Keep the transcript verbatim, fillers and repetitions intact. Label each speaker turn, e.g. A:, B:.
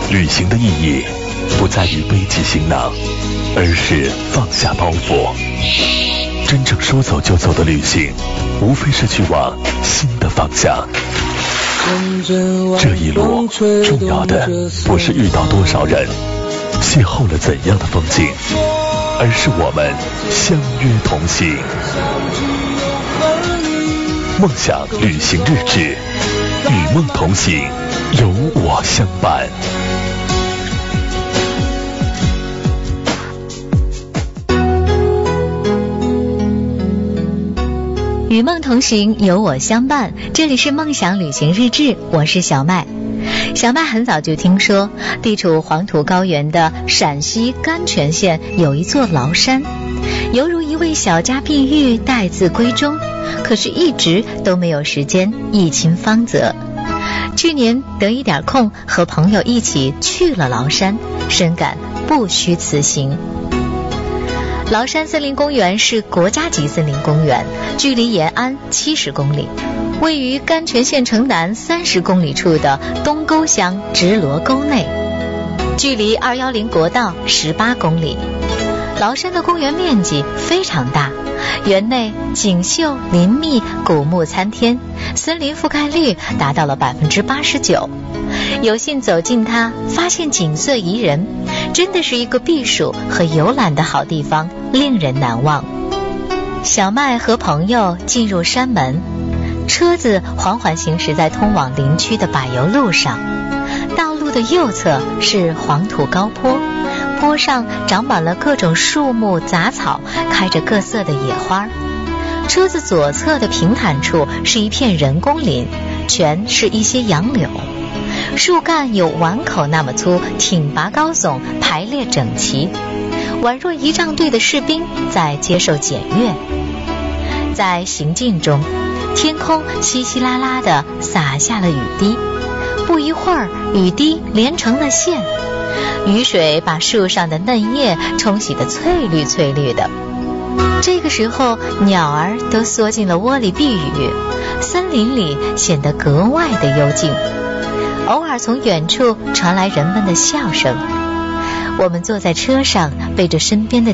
A: 旅行的意义不在于背起行囊，而是放下包袱。真正说走就走的旅行，无非是去往新的方向。这一路重要的不是遇到多少人，邂逅了怎样的风景，而是我们相约同行。梦想旅行日志，与梦同行，有我相伴。
B: 与梦同行，有我相伴。这里是梦想旅行日志，我是小麦。小麦很早就听说，地处黄土高原的陕西甘泉县有一座崂山，犹如一位小家碧玉待字闺中，可是一直都没有时间一亲芳泽。去年得一点空，和朋友一起去了崂山，深感不虚此行。崂山森林公园是国家级森林公园，距离延安七十公里，位于甘泉县城南三十公里处的东沟乡直罗沟内，距离二一零国道十八公里。崂山的公园面积非常大，园内锦绣林密，古木参天，森林覆盖率达到了百分之八十九。有幸走进它，发现景色宜人，真的是一个避暑和游览的好地方，令人难忘。小麦和朋友进入山门，车子缓缓行驶在通往林区的柏油路上，道路的右侧是黄土高坡，坡上长满了各种树木杂草，开着各色的野花。车子左侧的平坦处是一片人工林，全是一些杨柳，树干有碗口那么粗，挺拔高耸，排列整齐，宛若仪仗队的士兵在接受检阅。在行进中，天空稀稀拉拉地洒下了雨滴，不一会儿雨滴连成了线，雨水把树上的嫩叶冲洗得翠绿翠绿的。这个时候鸟儿都缩进了窝里避雨，森林里显得格外的幽静，偶尔从远处传来人们的笑声。我们坐在车上，背着身边的